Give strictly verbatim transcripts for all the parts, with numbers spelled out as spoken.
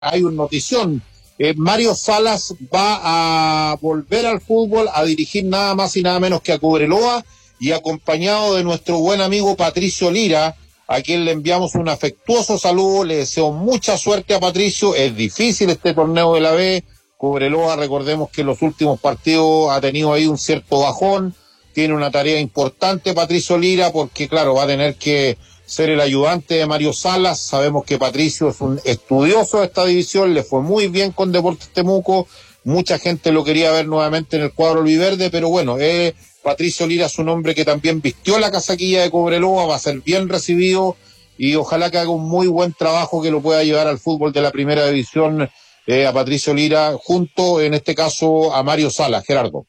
hay una notición. Eh, Mario Salas va a volver al fútbol, a dirigir nada más y nada menos que a Cobreloa, y acompañado de nuestro buen amigo Patricio Lira, a quien le enviamos un afectuoso saludo. Le deseo mucha suerte a Patricio. Es difícil este torneo de la B. Cobreloa, recordemos que en los últimos partidos ha tenido ahí un cierto bajón. Tiene una tarea importante Patricio Lira, porque claro, va a tener que ser el ayudante de Mario Salas. Sabemos que Patricio es un estudioso de esta división, le fue muy bien con Deportes Temuco, mucha gente lo quería ver nuevamente en el cuadro albiverde, pero bueno, eh, Patricio Lira es un hombre que también vistió la casaquilla de Cobreloa, va a ser bien recibido y ojalá que haga un muy buen trabajo que lo pueda llevar al fútbol de la primera división, eh, a Patricio Lira, junto en este caso a Mario Salas. Gerardo.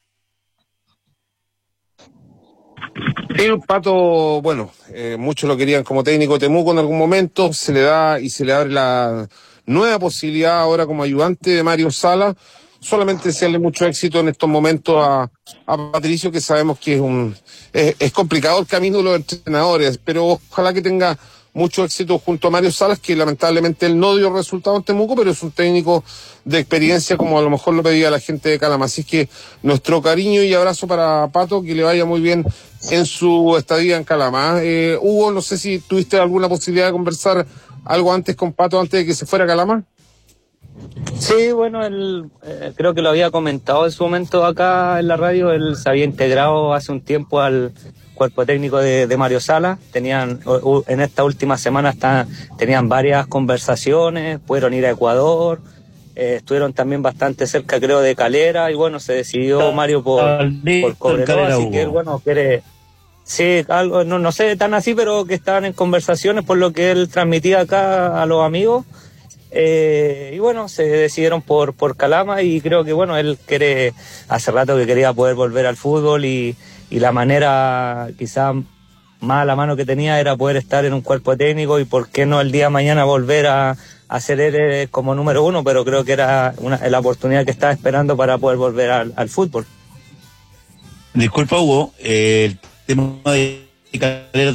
Sí, Pato, bueno, eh, muchos lo querían como técnico de Temuco en algún momento, se le da y se le abre la nueva posibilidad ahora como ayudante de Mario Salas. Solamente desearle mucho éxito en estos momentos a, a Patricio, que sabemos que es un es, es complicado el camino de los entrenadores, pero ojalá que tenga mucho éxito junto a Mario Salas, que lamentablemente él no dio resultados en Temuco, pero es un técnico de experiencia como a lo mejor lo pedía la gente de Calama. Así que nuestro cariño y abrazo para Pato, que le vaya muy bien en su estadía en Calama. Eh, Hugo, no sé si tuviste alguna posibilidad de conversar algo antes con Pato antes de que se fuera a Calama. Sí, bueno, él, eh, creo que lo había comentado en su momento acá en la radio. Él se había integrado hace un tiempo al cuerpo técnico de, de Mario Salas. Tenían, uh, en esta última semana está, tenían varias conversaciones, pudieron ir a Ecuador, eh, estuvieron también bastante cerca, creo, de Calera, y bueno, se decidió Mario por, por Cobreloa, así que él, bueno, quiere... Sí, algo, no, no sé tan así, pero que estaban en conversaciones por lo que él transmitía acá a los amigos. Eh, y bueno, se decidieron por, por Calama, y creo que bueno, él quiere, hace rato que quería poder volver al fútbol, y, y la manera quizá más a la mano que tenía era poder estar en un cuerpo técnico, y por qué no el día de mañana volver a, a ser él como número uno, pero creo que era una, la oportunidad que estaba esperando para poder volver al, al fútbol. Disculpa, Hugo, eh, el tema de Calera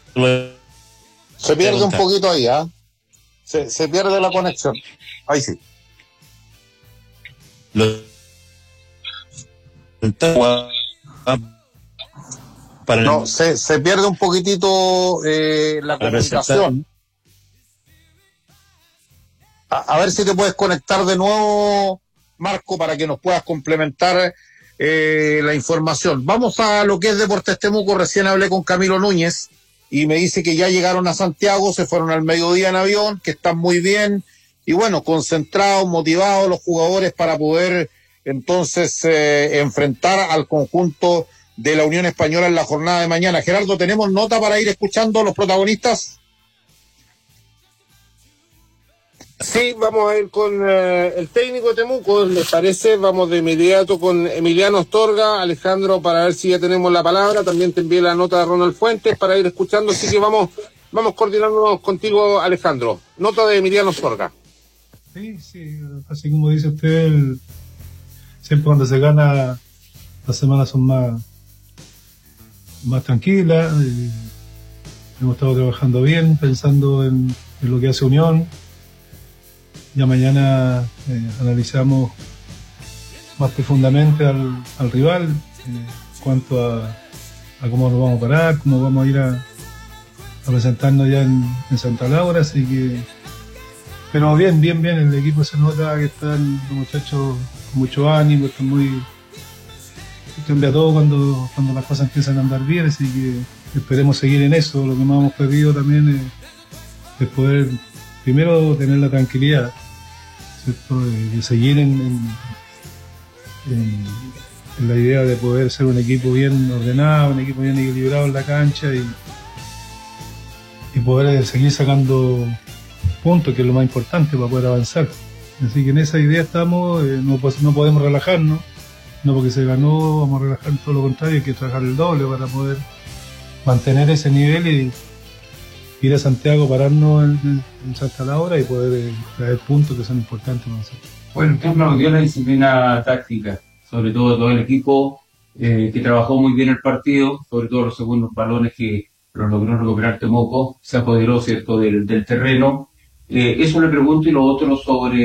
se pierde un poquito ahí, ¿ah? ¿eh? Se, se pierde la conexión. Ahí sí. Lo... Para no, el... se, se pierde un poquitito eh, la comunicación. A, a ver si te puedes conectar de nuevo, Marco, para que nos puedas complementar eh, la información. Vamos a lo que es Deportes Temuco. Recién hablé con Camilo Núñez y me dice que ya llegaron a Santiago, se fueron al mediodía en avión, que están muy bien, y bueno, concentrados, motivados los jugadores para poder entonces eh, enfrentar al conjunto de la Unión Española en la jornada de mañana. Gerardo, ¿tenemos nota para ir escuchando a los protagonistas? Sí, vamos a ir con eh, el técnico de Temuco, ¿les parece? Vamos de inmediato con Emiliano Astorga. Alejandro, para ver si ya tenemos la palabra. También te envié la nota de Ronald Fuentes para ir escuchando, así que vamos vamos coordinándonos contigo, Alejandro. Nota de Emiliano Astorga. Sí, sí, así como dice usted, el, siempre cuando se gana, las semanas son más, más tranquilas. Y hemos estado trabajando bien, pensando en, en lo que hace Unión. Ya mañana eh, analizamos más profundamente al, al rival, eh, cuanto a, a cómo nos vamos a parar, cómo vamos a ir a, a presentarnos ya en, en Santa Laura, así que... Pero bien, bien, bien, el equipo se nota que están los muchachos con mucho ánimo, están muy... Cambia todo cuando, cuando las cosas empiezan a andar bien, así que esperemos seguir en eso. Lo que más hemos pedido también es, es poder, primero, tener la tranquilidad, ¿cierto? De, de seguir en, en, en, en la idea de poder ser un equipo bien ordenado, un equipo bien equilibrado en la cancha, y, y poder seguir sacando puntos, que es lo más importante para poder avanzar. Así que en esa idea estamos, eh, no, no podemos relajarnos, no porque se ganó vamos a relajar, todo lo contrario, hay que trabajar el doble para poder mantener ese nivel y ir a Santiago, pararnos en, en Santa Laura y poder eh, traer puntos que son importantes para nosotros. Bueno, el tema nos dio la disciplina táctica, sobre todo todo el equipo eh, que trabajó muy bien el partido, sobre todo los segundos balones que los logró recuperar Temuco, se apoderó, cierto, del, del terreno, Eh, eso le pregunto y lo otro sobre